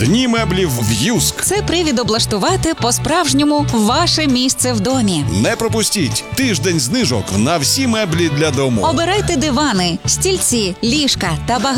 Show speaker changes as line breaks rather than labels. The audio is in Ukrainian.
Дні меблів в Юск.
Це привід облаштувати по-справжньому ваше місце в домі.
Не пропустіть тиждень знижок на всі меблі для дому.
Обирайте дивани, стільці, ліжка та багато